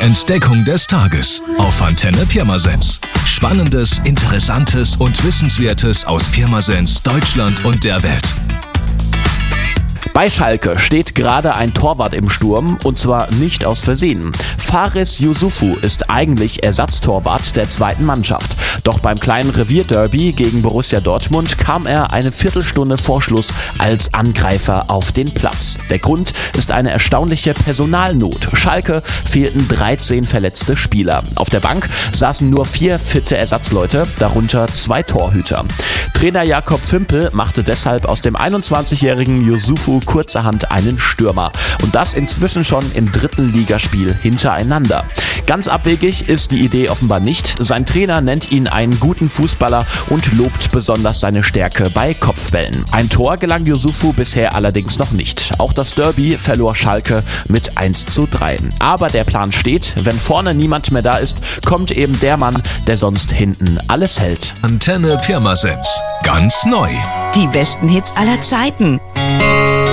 Entdeckung des Tages auf Antenne Pirmasens. Spannendes, Interessantes und Wissenswertes aus Pirmasens, Deutschland und der Welt. Bei Schalke steht gerade ein Torwart im Sturm, und zwar nicht aus Versehen. Faris Yusufu ist eigentlich Ersatztorwart der zweiten Mannschaft. Doch beim kleinen Revierderby gegen Borussia Dortmund kam er eine Viertelstunde vor Schluss als Angreifer auf den Platz. Der Grund ist eine erstaunliche Personalnot. Schalke fehlten 13 verletzte Spieler. Auf der Bank saßen nur 4 fitte Ersatzleute, darunter 2 Torhüter. Trainer Jakob Pfümpel machte deshalb aus dem 21-jährigen Yusufu kurzerhand einen Stürmer. Und das inzwischen schon im 3. Ligaspiel hintereinander. Ganz abwegig ist die Idee offenbar nicht. Sein Trainer nennt ihn einen guten Fußballer und lobt besonders seine Stärke bei Kopfbällen. Ein Tor gelang Yusufu bisher allerdings noch nicht. Auch das Derby verlor Schalke mit 1:3. Aber der Plan steht, wenn vorne niemand mehr da ist, kommt eben der Mann, der sonst hinten alles hält. Antenne Pirmasens. Ganz neu. Die besten Hits aller Zeiten.